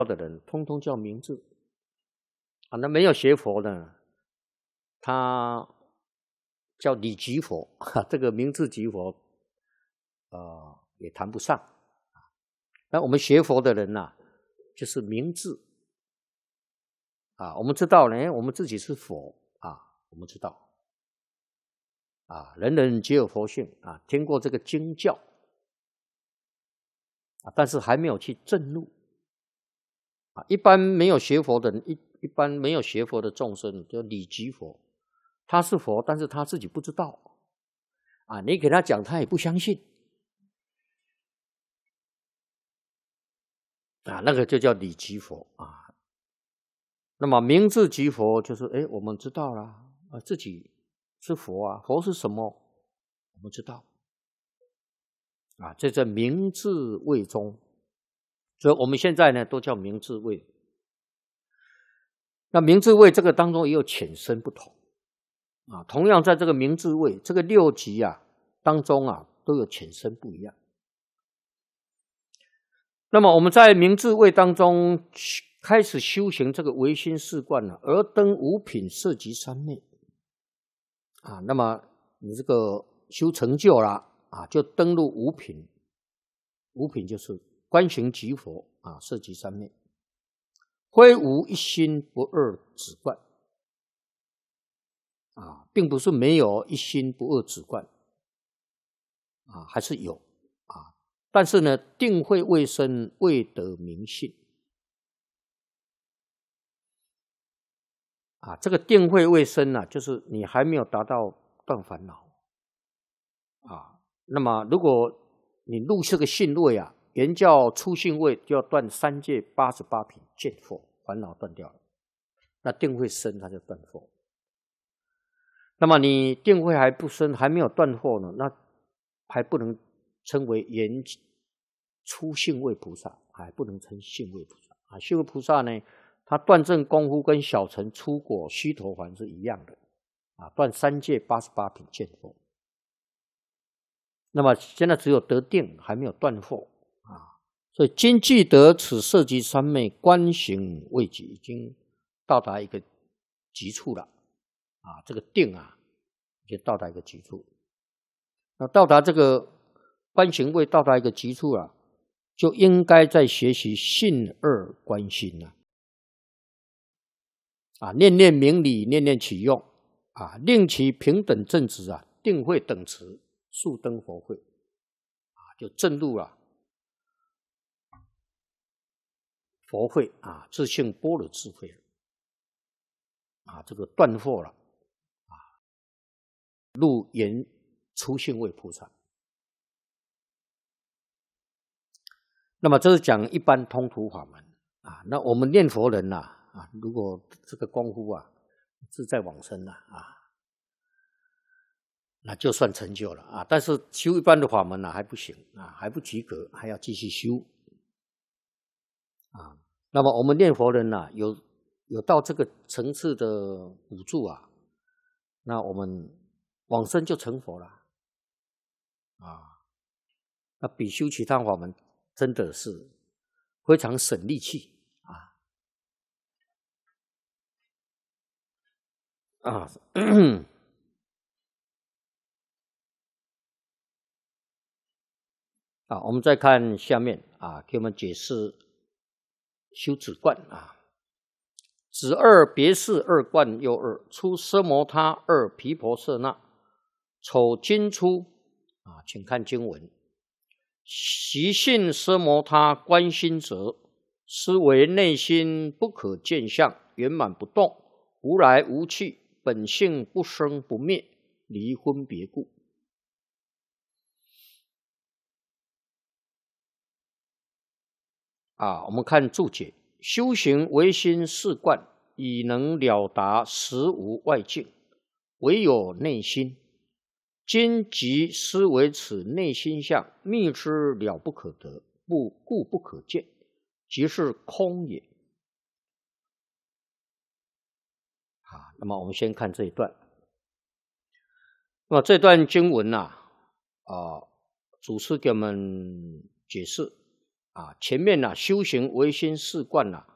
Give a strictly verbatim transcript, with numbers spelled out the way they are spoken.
的人，通通叫明智啊。那没有学佛呢，他叫理即佛，这个明智即佛，呃，也谈不上。那我们学佛的人呐、啊，就是明智啊。我们知道呢，我们自己是佛啊，我们知道啊，人人皆有佛性啊，听过这个经教啊，但是还没有去证入啊。一般没有学佛的人，一一般没有学佛的众生，叫理即佛，他是佛，但是他自己不知道啊。你给他讲，他也不相信啊，那个就叫理即佛啊。那么明智即佛，就是哎，我们知道了啊，自己是佛啊，佛是什么？我们知道啊，这叫明智位中。所以我们现在呢，都叫明智位。那明智位这个当中也有浅深不同啊。同样在这个明智位这个六级啊当中啊，都有浅深不一样。那么我们在明智位当中开始修行这个唯心四观呢、啊，而登五品摄极三昧啊。那么你这个修成就了啊，就登入五品。五品就是观行即佛啊，摄极三昧，非无一心不二止观啊，并不是没有一心不二止观啊，还是有啊。但是呢，定慧未生，未得明性啊。这个定慧未生啊，就是你还没有达到断烦恼啊。那么如果你入这个性位啊，原教初性位就要断三界八十八品见惑，烦恼断掉了，那定慧生它就断惑。那么你定慧还不生，还没有断惑呢，那还不能称为原初性位菩萨，还不能称性位菩萨啊。性位菩萨呢，他断证功夫跟小乘出果须陀洹是一样的啊，断三界八十八品见惑。那么现在只有得定，还没有断惑啊。所以今既得此摄极三昧，观行位极，已经到达一个极处了啊。这个定啊，就到达一个极处。那到达这个观行位，到达一个极处了，就应该在学习信二观心了啊，念念明理，念念起用啊，令其平等正直啊，定慧等持。速登佛慧啊，就证入了佛慧啊，自性般若智慧啊，这个断惑了啊，入圆初性位菩萨。那么这是讲一般通途法门啊。那我们念佛人呐 啊, 啊，如果这个功夫啊自在往生了 啊, 啊。那就算成就了啊，但是修一般的法门呢、啊、还不行啊，还不及格，还要继续修啊。那么我们念佛人呢、啊，有有到这个层次的补助啊，那我们往生就成佛了啊。那比修其他法门真的是非常省力气啊啊。啊，我们再看下面啊，给我们解释修止观啊。止二别事二观又二，出奢摩他二毗婆舍那，丑经出啊，请看经文。习性奢摩他观心者，思为内心不可见相，圆满不动，无来无去，本性不生不灭，离分别故。啊，我们看注解：修行唯心四观，已能了达实无外境，唯有内心。今即思为此内心相，密之了不可得，不故不可见，即是空也。啊，那么我们先看这一段。那么这段经文呐、啊，啊，祖师给我们解释。 啊，前面呢、啊、修行唯心是观呐、啊，